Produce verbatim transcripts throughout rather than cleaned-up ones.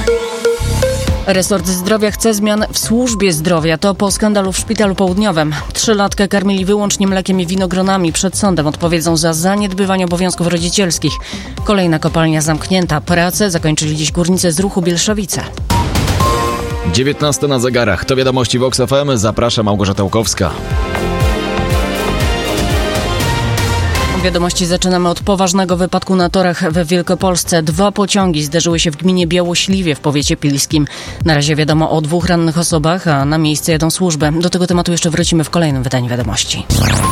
Resort Zdrowia chce zmian w służbie zdrowia. To po skandalu w Szpitalu Południowym. Trzylatkę karmili wyłącznie mlekiem i winogronami. Przed sądem odpowiedzą za zaniedbywanie obowiązków rodzicielskich. Kolejna kopalnia zamknięta. Pracę zakończyli dziś górnicy z ruchu Bielszowice. dziewiętnasta na zegarach. To wiadomości Vox F M. Zaprasza Małgorzata Łukowska. Wiadomości zaczynamy od poważnego wypadku na torach w Wielkopolsce. Dwa pociągi zderzyły się w gminie Białośliwie w powiecie pilskim. Na razie wiadomo o dwóch rannych osobach, a na miejsce jadą służby. Do tego tematu jeszcze wrócimy w kolejnym wydaniu wiadomości.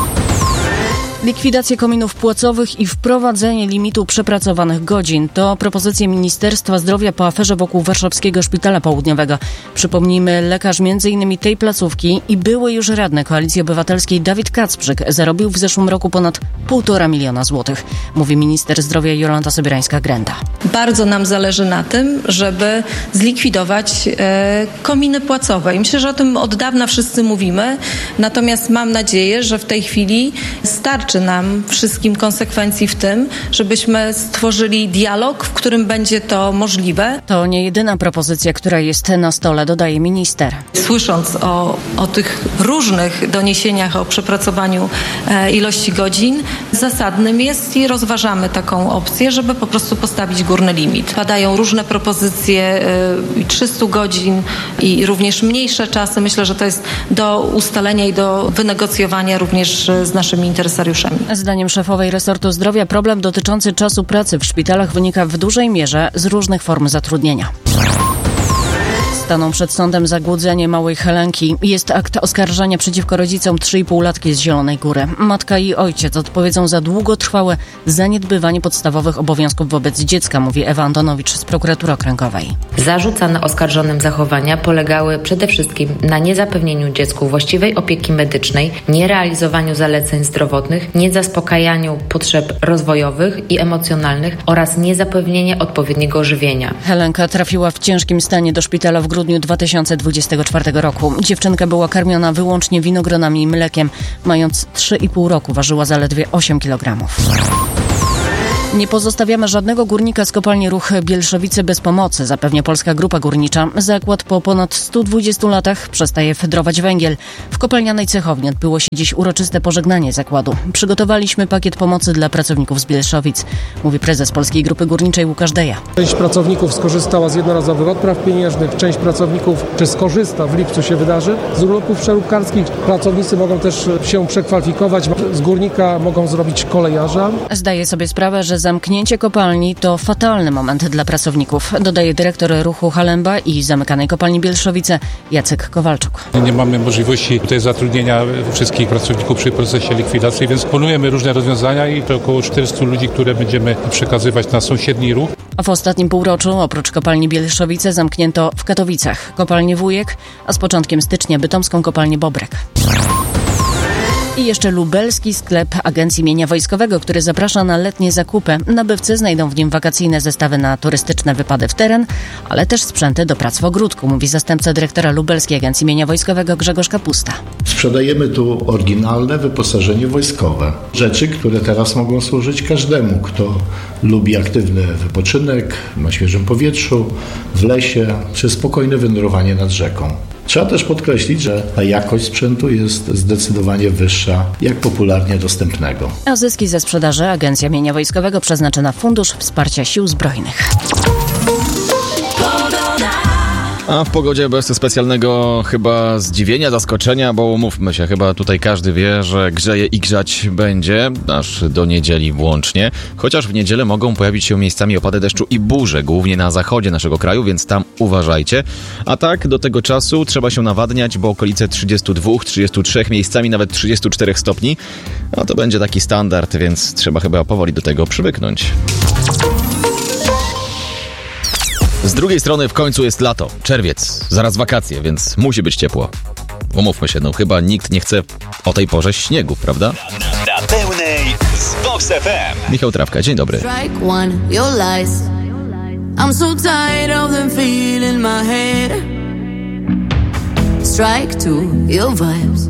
Likwidację kominów płacowych i wprowadzenie limitu przepracowanych godzin to propozycje Ministerstwa Zdrowia po aferze wokół Warszawskiego Szpitala Południowego. Przypomnijmy, lekarz między innymi tej placówki i były już radny Koalicji Obywatelskiej Dawid Kacprzyk zarobił w zeszłym roku ponad półtora miliona złotych, mówi minister zdrowia Jolanta Sobierańska-Grenda. Bardzo nam zależy na tym, żeby zlikwidować e, kominy płacowe. I myślę, że o tym od dawna wszyscy mówimy, natomiast mam nadzieję, że w tej chwili starczy nam wszystkim konsekwencji w tym, żebyśmy stworzyli dialog, w którym będzie to możliwe. To nie jedyna propozycja, która jest na stole, dodaje minister. Słysząc o, o tych różnych doniesieniach o przepracowaniu e, ilości godzin, zasadnym jest i rozważamy taką opcję, żeby po prostu postawić górny limit. Padają różne propozycje, e, trzysta godzin i również mniejsze czasy. Myślę, że to jest do ustalenia i do wynegocjowania również z naszymi interesariuszami. Zdaniem szefowej resortu zdrowia problem dotyczący czasu pracy w szpitalach wynika w dużej mierze z różnych form zatrudnienia. Staną przed sądem za głodzenie małej Helenki. Jest akt oskarżenia przeciwko rodzicom trzynastolatki z Zielonej Góry. Matka i ojciec odpowiedzą za długotrwałe zaniedbywanie podstawowych obowiązków wobec dziecka, mówi Ewa Antonowicz z prokuratury okręgowej. Zarzucane oskarżonym zachowania polegały przede wszystkim na niezapewnieniu dziecku właściwej opieki medycznej, nierealizowaniu zaleceń zdrowotnych, niezaspokajaniu potrzeb rozwojowych i emocjonalnych oraz niezapewnienie odpowiedniego żywienia. Helenka trafiła w ciężkim stanie do szpitala w grudniu dwa tysiące dwudziestego czwartego roku. Dziewczynka była karmiona wyłącznie winogronami i mlekiem. Mając trzy i pół roku ważyła zaledwie osiem kilogramów. Nie pozostawiamy żadnego górnika z kopalni Ruch Bielszowice bez pomocy, zapewnia Polska Grupa Górnicza. Zakład po ponad stu dwudziestu latach przestaje fedrować węgiel. W kopalnianej cechowni odbyło się dziś uroczyste pożegnanie zakładu. Przygotowaliśmy pakiet pomocy dla pracowników z Bielszowic, mówi prezes Polskiej Grupy Górniczej Łukasz Deja. Część pracowników skorzystała z jednorazowych odpraw pieniężnych, część pracowników, czy skorzysta, w lipcu się wydarzy, z urlopów przeróbkarskich. Pracownicy mogą też się przekwalifikować, z górnika mogą zrobić kolejarza. Zdaje sobie sprawę, że zamknięcie kopalni to fatalny moment dla pracowników, dodaje dyrektor Ruchu Halemba i zamykanej kopalni Bielszowice Jacek Kowalczuk. Nie mamy możliwości tutaj zatrudnienia wszystkich pracowników przy procesie likwidacji, więc planujemy różne rozwiązania i to około czterystu ludzi, które będziemy przekazywać na sąsiedni ruch. A w ostatnim półroczu oprócz kopalni Bielszowice zamknięto w Katowicach kopalnię Wujek, a z początkiem stycznia bytomską kopalnię Bobrek. I jeszcze lubelski sklep Agencji Mienia Wojskowego, który zaprasza na letnie zakupy. Nabywcy znajdą w nim wakacyjne zestawy na turystyczne wypady w teren, ale też sprzęty do prac w ogródku, mówi zastępca dyrektora Lubelskiej Agencji Mienia Wojskowego Grzegorz Kapusta. Sprzedajemy tu oryginalne wyposażenie wojskowe. Rzeczy, które teraz mogą służyć każdemu, kto lubi aktywny wypoczynek na świeżym powietrzu, w lesie, czy spokojne wędrowanie nad rzeką. Trzeba też podkreślić, że ta jakość sprzętu jest zdecydowanie wyższa, jak popularnie dostępnego. A zyski ze sprzedaży Agencja Mienia Wojskowego przeznaczy na Fundusz Wsparcia Sił Zbrojnych. A w pogodzie bez specjalnego chyba zdziwienia, zaskoczenia, bo umówmy się, chyba tutaj każdy wie, że grzeje i grzać będzie, aż do niedzieli włącznie. Chociaż w niedzielę mogą pojawić się miejscami opady deszczu i burze, głównie na zachodzie naszego kraju, więc tam uważajcie. A tak, do tego czasu trzeba się nawadniać, bo okolice trzydziestu dwóch, trzydziestu trzech, miejscami nawet trzydziestu czterech stopni. No to będzie taki standard, więc trzeba chyba powoli do tego przywyknąć. Z drugiej strony w końcu jest lato, czerwiec, zaraz wakacje, więc musi być ciepło. Umówmy się, no chyba nikt nie chce o tej porze śniegu, prawda? Na, na pełnej z Vox F M. Michał Trawka, dzień dobry. Strike one, your lies. I'm so tired of them feeling my head. Strike two, your vibes.